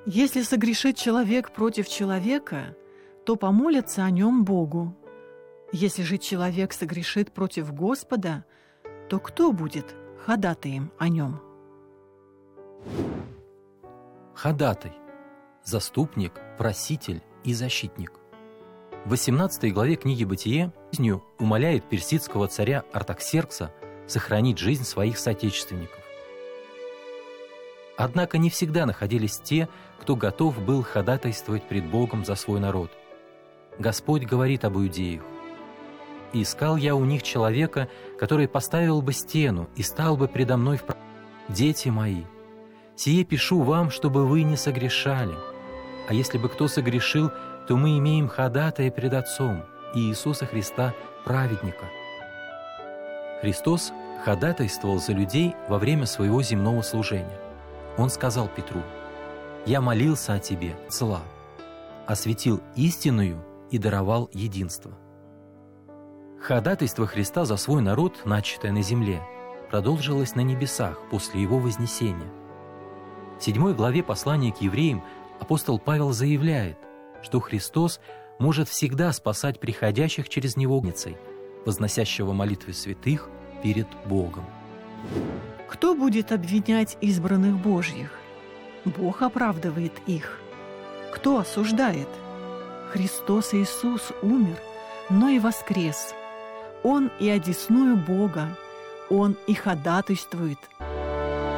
Если согрешит человек против человека, то помолятся о нем Богу. Если же человек согрешит против Господа, то кто будет ходатаем о нем? Ходатай – заступник, проситель и защитник. В 18 главе книги «Бытие» жизнью умоляет персидского царя Артаксеркса сохранить жизнь своих соотечественников. Однако не всегда находились те, кто готов был ходатайствовать пред Богом за свой народ. Господь говорит об иудеях: «И искал я у них человека, который поставил бы стену и стал бы предо мной в дети мои. Сие пишу вам, чтобы вы не согрешали. А если бы кто согрешил, то мы имеем ходатая пред Отцом, Иисуса Христа, праведника». Христос ходатайствовал за людей во время своего земного служения. Он сказал Петру: «Я молился о тебе, цла, осветил истинную и даровал единство». Ходатайство Христа за свой народ, начатое на земле, продолжилось на небесах после Его вознесения. В 7 главе послания к евреям апостол Павел заявляет, что Христос может всегда спасать приходящих через Него, возносящего молитвы святых перед Богом. Кто будет обвинять избранных Божьих? Бог оправдывает их. Кто осуждает? Христос Иисус умер, но и воскрес. Он и одесную Бога, Он и ходатайствует